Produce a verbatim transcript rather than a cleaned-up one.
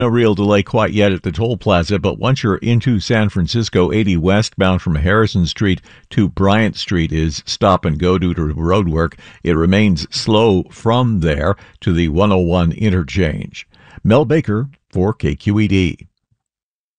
No real delay quite yet at the toll plaza, but once you're into San Francisco, eighty westbound from Harrison Street to Bryant Street is stop and go due to road work. It remains slow from there to the one oh one interchange. Mel Baker for K Q E D.